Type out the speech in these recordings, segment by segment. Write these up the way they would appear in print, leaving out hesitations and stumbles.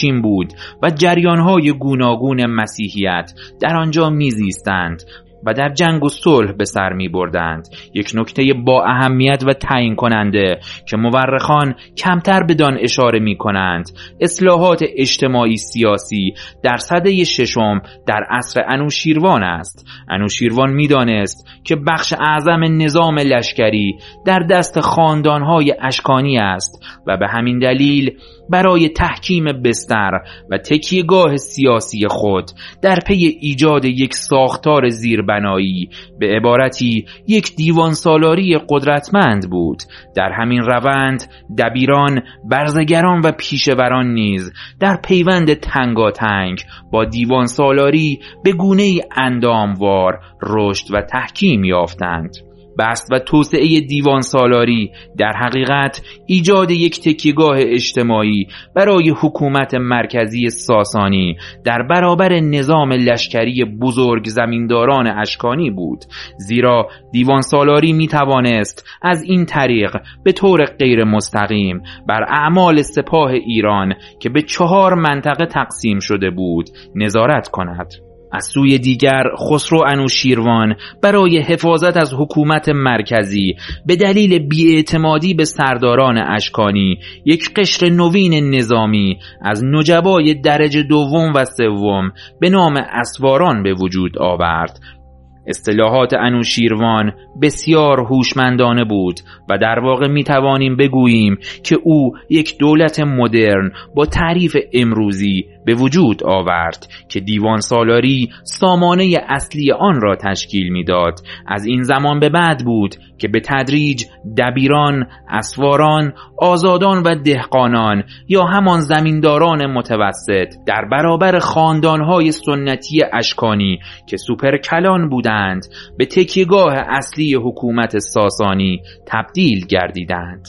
حاکم بود و جریانهای گوناگون مسیحیت در آنجا میزیستند و در جنگ و صلح به سر می بردند. یک نکته با اهمیت و تعیین کننده که مورخان کمتر بدان اشاره می کنند اصلاحات اجتماعی سیاسی در سده ششم در عصر انوشیروان است. انوشیروان می دانست که بخش اعظم نظام لشکری در دست خاندانهای اشکانی است و به همین دلیل برای تحکیم بستر و تکیهگاه سیاسی خود در پی ایجاد یک ساختار زیربنایی، به عبارتی یک دیوان سالاری قدرتمند بود. در همین روند دبیران، برزگران و پیشوران نیز در پیوند تنگاتنگ با دیوان سالاری به گونه‌ای انداموار رشد و تحکیم یافتند. بسط و توسعه دیوان سالاری در حقیقت ایجاد یک تکیهگاه اجتماعی برای حکومت مرکزی ساسانی در برابر نظام لشکری بزرگ زمینداران اشکانی بود، زیرا دیوان سالاری می توانست از این طریق به طور غیر مستقیم بر اعمال سپاه ایران که به 4 منطقه تقسیم شده بود نظارت کند. از سوی دیگر خسرو انوشیروان برای حفاظت از حکومت مرکزی به دلیل بی‌اعتمادی به سرداران اشکانی یک قشر نوین نظامی از نجبای درجه دوم و سوم به نام اسواران به وجود آورد. اصطلاحات انوشیروان بسیار هوشمندانه بود و در واقع می توانیم بگوییم که او یک دولت مدرن با تعریف امروزی به وجود آورد که دیوان سالاری سامانه اصلی آن را تشکیل میداد. از این زمان به بعد بود که به تدریج دبیران، اسواران، آزادان و دهقانان یا همان زمینداران متوسط در برابر خاندانهای سنتی اشکانی که سوپرکلان بودند به تکیهگاه اصلی حکومت ساسانی تبدیل گردیدند.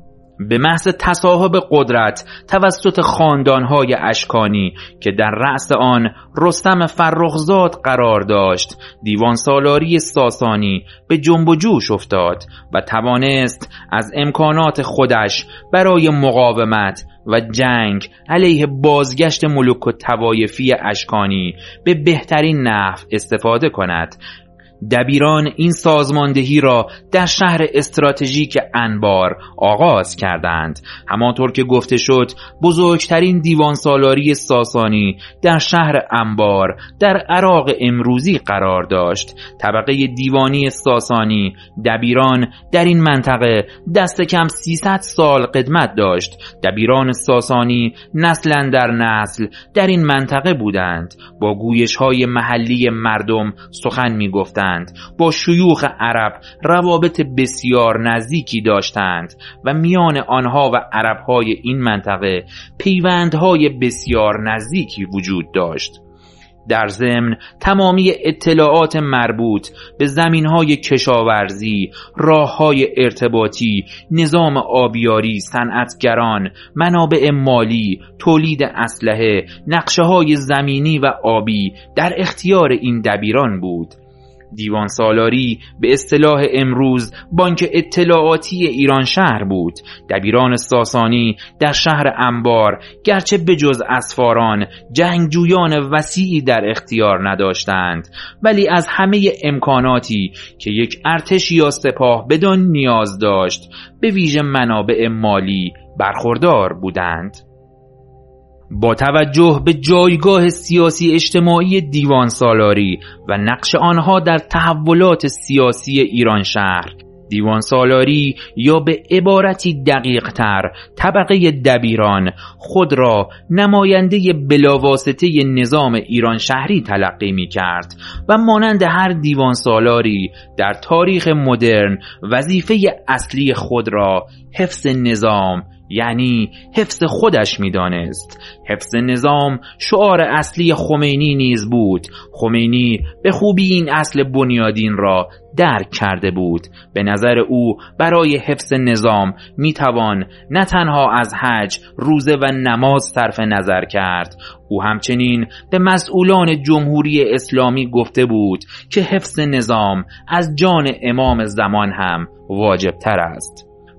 به محض تصاحب قدرت توسط خاندانهای اشکانی که در رأس آن رستم فرخزاد قرار داشت، دیوان سالاری ساسانی به جنب و جوش افتاد و توانست از امکانات خودش برای مقاومت و جنگ علیه بازگشت ملوک و طوایفی اشکانی به بهترین نحو استفاده کند. دبیران این سازماندهی را در شهر استراتژیک انبار آغاز کردند. همانطور که گفته شد بزرگترین دیوان سالاری ساسانی در شهر انبار در عراق امروزی قرار داشت. طبقه دیوانی ساسانی دبیران در این منطقه دست کم 300 سال قدمت داشت. دبیران ساسانی نسل در نسل در این منطقه بودند، با گویش‌های محلی مردم سخن می‌گفتند، با شیوخ عرب روابط بسیار نزدیکی داشتند و میان آنها و عربهای این منطقه پیوندهای بسیار نزدیکی وجود داشت. در ضمن تمامی اطلاعات مربوط به زمینهای کشاورزی، راههای ارتباطی، نظام آبیاری، صنعتگران، منابع مالی، تولید اسلحه، نقشه‌های زمینی و آبی در اختیار این دبیران بود. دیوان سالاری به اصطلاح امروز بانک اطلاعاتی ایران شهر بود. دبیران ساسانی در شهر انبار گرچه بجز اسفاران جنگجویان وسیعی در اختیار نداشتند، ولی از همه امکاناتی که یک ارتش یا سپاه بدان نیاز داشت، به ویژه منابع مالی، برخوردار بودند. با توجه به جایگاه سیاسی اجتماعی دیوان سالاری و نقش آنها در تحولات سیاسی ایران شهر، دیوان سالاری یا به عبارتی دقیق تر طبقه دبیران خود را نماینده بلاواسطه نظام ایران شهری تلقی می کرد و مانند هر دیوان سالاری در تاریخ مدرن وظیفه اصلی خود را حفظ نظام یعنی حفظ خودش می‌دانست. حفظ نظام شعار اصلی خمینی نیز بود. خمینی به خوبی این اصل بنیادین را درک کرده بود. به نظر او برای حفظ نظام میتوان نه تنها از حج، روزه و نماز صرف نظر کرد. او همچنین به مسئولان جمهوری اسلامی گفته بود که حفظ نظام از جان امام زمان هم واجب تر است.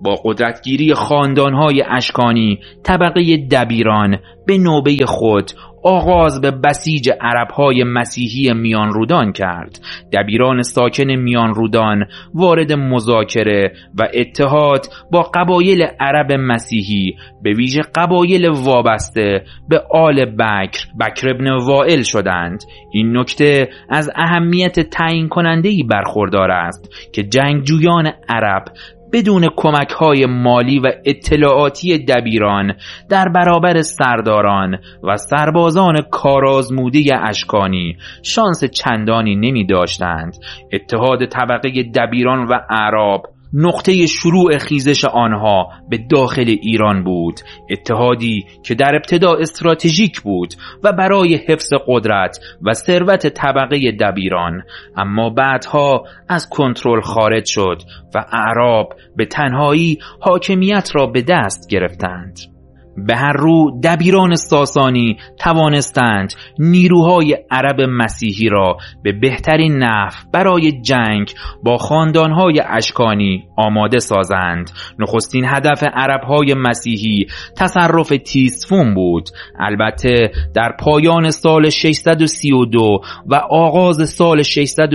با قدرتگیری خاندانهای اشکانی طبقه دبیران به نوبه خود آغاز به بسیج عربهای مسیحی میان رودان کرد. دبیران ساکن میان رودان وارد مذاکره و اتحاد با قبایل عرب مسیحی به ویژه قبایل وابسته به آل بکر ابن وائل شدند. این نکته از اهمیت تعیین کننده‌ای برخوردار است که جنگجویان عرب بدون کمک‌های مالی و اطلاعاتی دبیران در برابر سرداران و سربازان کارآزموده اشکانی شانس چندانی نمی داشتند. اتحاد طبقه دبیران و اعراب نقطه شروع خیزش آنها به داخل ایران بود، اتحادی که در ابتدا استراتژیک بود و برای حفظ قدرت و ثروت طبقه دبیران، اما بعدها از کنترل خارج شد و اعراب به تنهایی حاکمیت را به دست گرفتند. به هر رو دبیران ساسانی توانستند نیروهای عرب مسیحی را به بهترین نحو برای جنگ با خاندانهای اشکانی آماده سازند. نخستین هدف عربهای مسیحی تصرف تیسفون بود. البته در پایان سال 632 و آغاز سال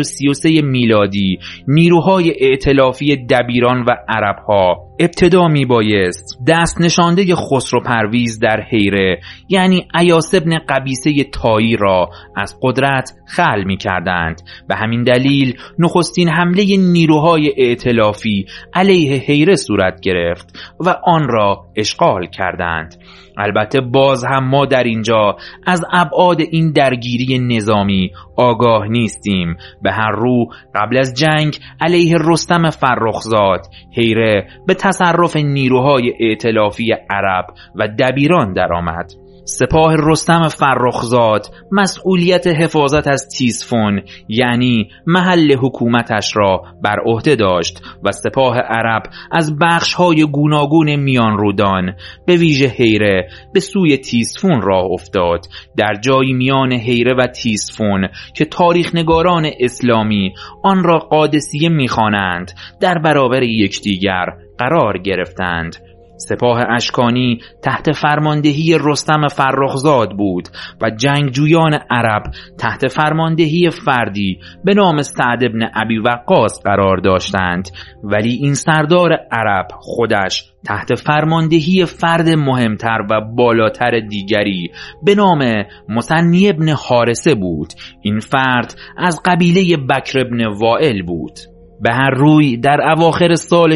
633 میلادی نیروهای ائتلافی دبیران و عربها ابتدا می بایست دست نشانده خسرو پرویز در حیره یعنی ایاس ابن قبیسه طایی را از قدرت خلع می کردند. به همین دلیل نخستین حمله نیروهای ائتلافی علیه حیره صورت گرفت و آن را اشغال کردند. البته باز هم ما در اینجا از ابعاد این درگیری نظامی آگاه نیستیم. به هر رو قبل از جنگ علیه رستم فرخزاد حیره به تصرف نیروهای ائتلافی عرب و دبیران درآمد. سپاه رستم فرخزاد مسئولیت حفاظت از تیسفون یعنی محل حکومتش را بر عهده داشت و سپاه عرب از بخش‌های گوناگون میان رودان به ویژه حیره به سوی تیسفون راه افتاد. در جایی میان حیره و تیسفون که تاریخ نگاران اسلامی آن را قادسیه می‌خوانند در برابر یکدیگر قرار گرفتند. سپاه اشکانی تحت فرماندهی رستم فرخزاد بود و جنگجویان عرب تحت فرماندهی فردی به نام سعد بن ابی وقاص قرار داشتند، ولی این سردار عرب خودش تحت فرماندهی فرد مهمتر و بالاتر دیگری به نام مثنی بن حارثه بود. این فرد از قبیله بکر ابن وائل بود. به هر روی در اواخر سال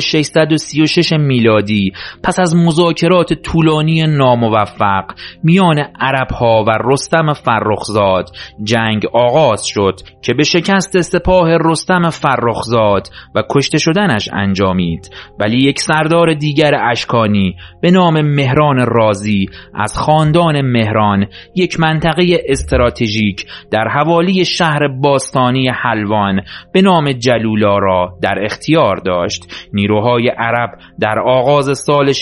636 میلادی پس از مذاکرات طولانی ناموفق میان عربها و رستم فرخزاد جنگ آغاز شد که به شکست سپاه رستم فرخزاد و کشته شدنش انجامید. ولی یک سردار دیگر اشکانی به نام مهران رازی از خاندان مهران یک منطقه استراتژیک در حوالی شهر باستانی حلوان به نام جلولا را در اختیار داشت. نیروهای عرب در آغاز سال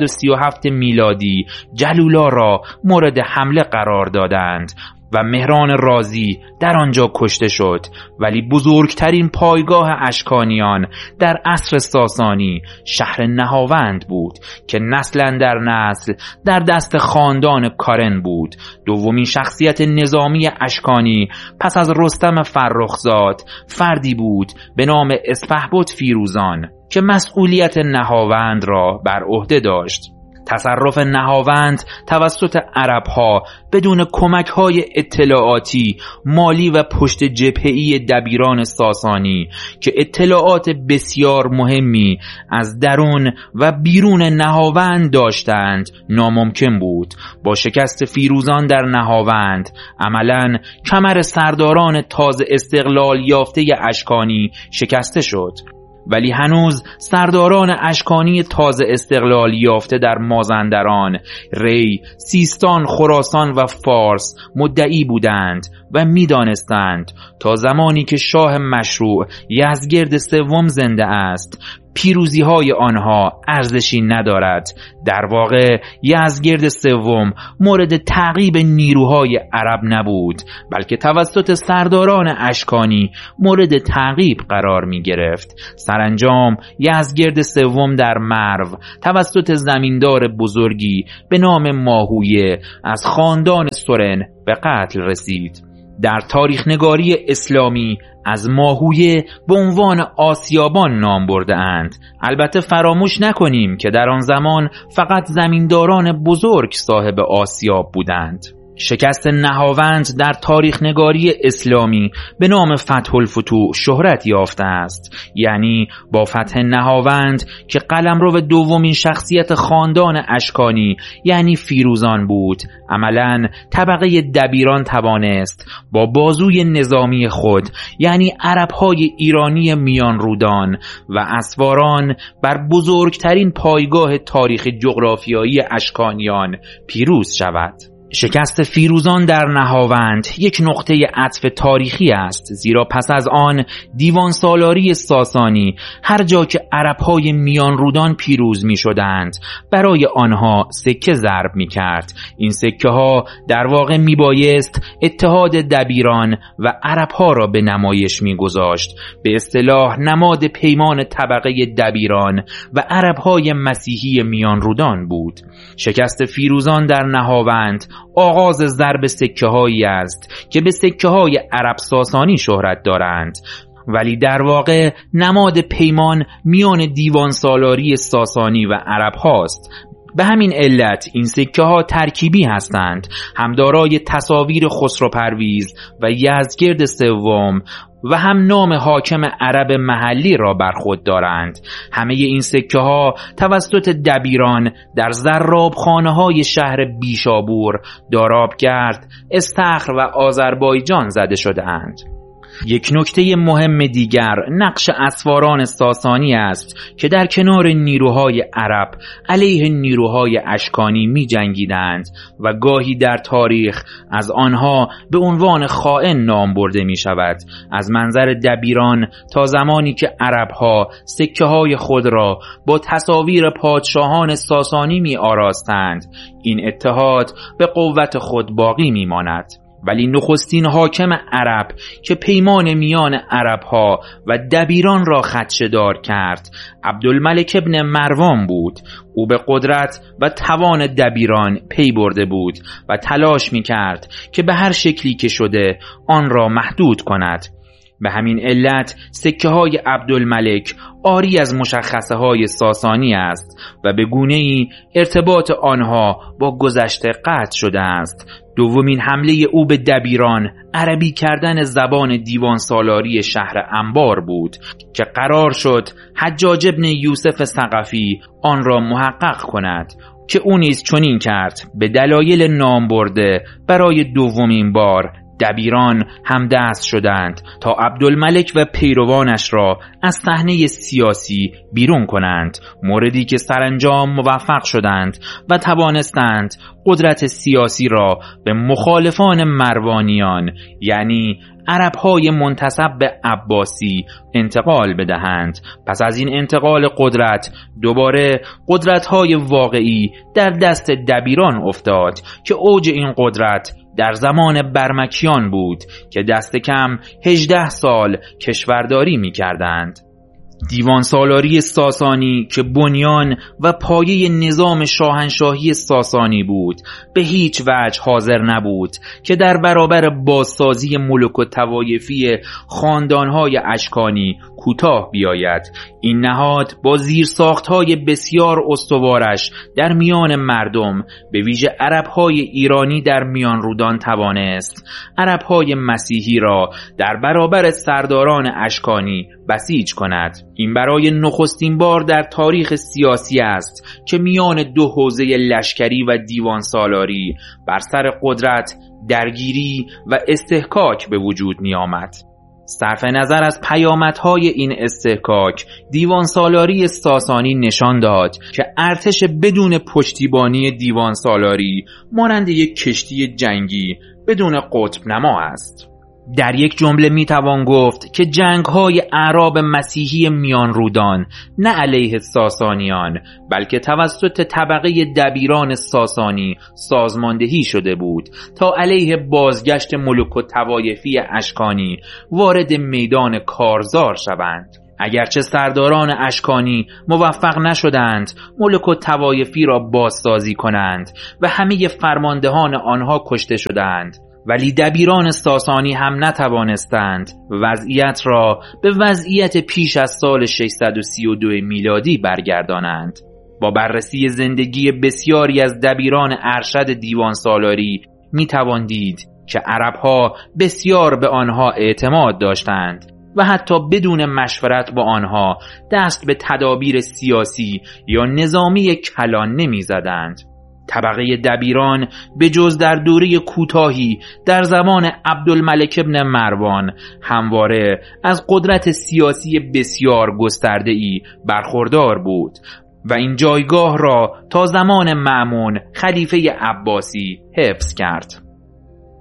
637 میلادی جلولا را مورد حمله قرار دادند و مهران رازی در آنجا کشته شد. ولی بزرگترین پایگاه اشکانیان در عصر ساسانی شهر نهاوند بود که نسل در نسل در دست خاندان کارن بود. دومین شخصیت نظامی اشکانی پس از رستم فرخزاد فردی بود به نام اسفهبد فیروزان که مسئولیت نهاوند را بر عهده داشت. تصرف نهاوند توسط عربها بدون کمک‌های اطلاعاتی، مالی و پشت جبهه‌ای دبیران ساسانی که اطلاعات بسیار مهمی از درون و بیرون نهاوند داشتند ناممکن بود. با شکست فیروزان در نهاوند عملاً کمر سرداران تازه استقلال یافته اشکانی شکسته شد. ولی هنوز سرداران اشکانی تازه استقلال یافته در مازندران، ری، سیستان، خراسان و فارس مدعی بودند و می‌دانستند تا زمانی که شاه مشروع یزدگرد سوم زنده است پیروزی‌های آنها ارزشی ندارد. در واقع یزدگرد سوم مورد تعقیب نیروهای عرب نبود، بلکه توسط سرداران اشکانی مورد تعقیب قرار می گرفت. سرانجام یزدگرد سوم در مرو توسط زمیندار بزرگی به نام ماهویه از خاندان سورن به قتل رسید. در تاریخ نگاری اسلامی از ماهویه به عنوان آسیابان نام برده اند. البته فراموش نکنیم که در آن زمان فقط زمینداران بزرگ صاحب آسیاب بودند. شکست نهاوند در تاریخ نگاری اسلامی به نام فتح الفتوح شهرت یافته است، یعنی با فتح نهاوند که قلمرو دومین شخصیت خاندان اشکانی یعنی فیروزان بود، عملاً طبقه دبیران توانست با بازوی نظامی خود یعنی عربهای ایرانی میان رودان و اسواران بر بزرگترین پایگاه تاریخ جغرافیایی اشکانیان پیروز شود. شکست فیروزان در نهاوند یک نقطه عطف تاریخی است، زیرا پس از آن دیوان سالاری ساسانی هر جا که عربهای میان رودان پیروز می شدند برای آنها سکه ضرب می کرد. این سکه ها در واقع می بایست اتحاد دبیران و عربها را به نمایش می گذاشت، به اصطلاح نماد پیمان طبقه دبیران و عربهای مسیحی میان رودان بود. شکست فیروزان در نهاوند آغاز ضرب سکه هایی است که به سکه های عرب ساسانی شهرت دارند، ولی در واقع نماد پیمان میان دیوان سالاری ساسانی و عرب هاست. به همین علت این سکه ها ترکیبی هستند، هم دارای تصاویر خسرو پرویز و یزدگرد سوم و هم نام حاکم عرب محلی را بر خود دارند. همه این سکه ها توسط دبیران در زرابخانه های شهر بیشابور، دارابگرد، استخر و آذربایجان زده شده اند. یک نکته مهم دیگر نقش اسواران ساسانی است که در کنار نیروهای عرب علیه نیروهای اشکانی می جنگیدند و گاهی در تاریخ از آنها به عنوان خائن نام برده می شود. از منظر دبیران تا زمانی که عربها سکه های خود را با تصاویر پادشاهان ساسانی می آراستند، این اتحاد به قوت خود باقی می ماند. ولی نخستین حاکم عرب که پیمان میان عربها و دبیران را خدشه‌دار کرد عبدالملک ابن مروان بود. او به قدرت و توان دبیران پی برده بود و تلاش می‌کرد که به هر شکلی که شده آن را محدود کند. به همین علت سکه های عبدالملک عاری از مشخصه های ساسانی است و به گونه‌ای ارتباط آنها با گذشته قطع شده است. دومین حمله او به دبیران عربی کردن زبان دیوان سالاری شهر انبار بود که قرار شد حجاج ابن یوسف ثقفی آن را محقق کند که او نیز چنین کرد. به دلایل نام برده برای دومین بار دبیران همدست شدند تا عبدالملک و پیروانش را از صحنه سیاسی بیرون کنند، موردی که سرانجام موفق شدند و توانستند قدرت سیاسی را به مخالفان مروانیان یعنی عربهای منتسب به عباسی انتقال بدهند. پس از این انتقال قدرت دوباره قدرت‌های واقعی در دست دبیران افتاد که اوج این قدرت در زمان برمکیان بود که دست کم 18 سال کشورداری می کردند. دیوان سالاری ساسانی که بنیان و پایه نظام شاهنشاهی ساسانی بود به هیچ وجه حاضر نبود که در برابر بازسازی ملوک و طوایفی خاندانهای اشکانی کوتاه بیاید. این نهاد با زیرساختهای بسیار استوارش در میان مردم به ویژه عربهای ایرانی در میان رودان توانست عربهای مسیحی را در برابر سرداران اشکانی بسیج کند. این برای نخستین بار در تاریخ سیاسی است که میان دو حوزه لشکری و دیوان سالاری بر سر قدرت درگیری و استحکاک به وجود می آمد. صرف نظر از پیامدهای این استحکاک، دیوان سالاری ساسانی نشان داد که ارتش بدون پشتیبانی دیوان سالاری مانند یک کشتی جنگی بدون قطب نما است. در یک جمله میتوان گفت که جنگ‌های اعراب مسیحی میان رودان نه علیه ساسانیان بلکه توسط طبقه دبیران ساسانی سازماندهی شده بود تا علیه بازگشت ملوک و طوایفی اشکانی وارد میدان کارزار شوند. اگرچه سرداران اشکانی موفق نشدند ملوک و طوایفی را بازسازی کنند و همه فرماندهان آنها کشته شدند، ولی دبیران ساسانی هم نتوانستند وضعیت را به وضعیت پیش از سال 632 میلادی برگردانند. با بررسی زندگی بسیاری از دبیران ارشد دیوان سالاری می توان دید که عربها بسیار به آنها اعتماد داشتند و حتی بدون مشورت با آنها دست به تدابیر سیاسی یا نظامی کلان نمی زدند. طبقه دبیران به جز در دوره کوتاهی در زمان عبدالملک ابن مروان همواره از قدرت سیاسی بسیار گسترده‌ای برخوردار بود و این جایگاه را تا زمان مأمون خلیفه عباسی حفظ کرد.